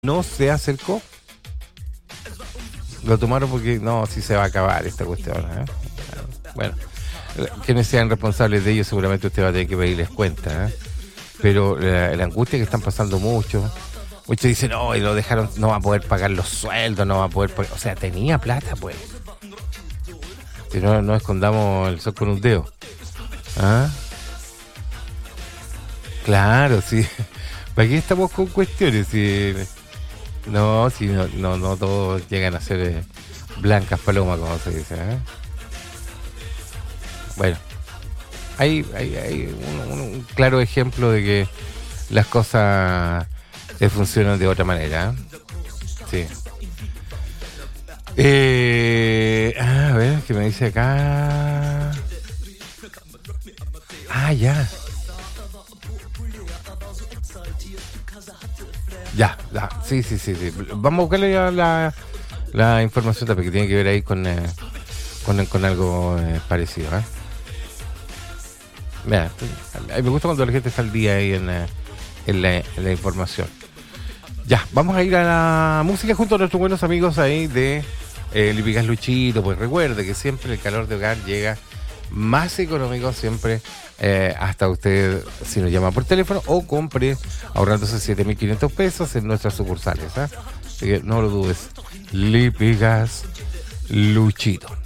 no se acercó. Lo tomaron porque no, si se va a acabar esta cuestión, ¿eh? Bueno, quienes sean responsables de ello seguramente usted va a tener que pedirles cuenta, ¿eh? Pero la angustia que están pasando muchos dicen, no, y lo dejaron, no va a poder pagar los sueldos, no va a poder pagar, o sea, tenía plata, pues. Si no escondamos el sol con un dedo. ¿Ah? Claro, sí. ¿Para qué estamos con cuestiones? No todos llegan a ser blancas palomas, como se dice, ¿eh? Bueno, hay un claro ejemplo de que las cosas funcionan de otra manera, ¿eh? Sí. A ver, ¿qué me dice acá? Ya. Ya, sí. Vamos a buscarle ya la información también que tiene que ver ahí con algo parecido, ¿eh? Mira, a mí me gusta cuando la gente está al día ahí en la información. Ya, vamos a ir a la música junto a nuestros buenos amigos ahí de Lipigas Luchito. Pues recuerde que siempre el calor de hogar llega más económico siempre hasta usted si nos llama por teléfono o compre ahorrándose 7.500 pesos en nuestras sucursales, ¿eh? Así que no lo dudes. Lipigas Luchito.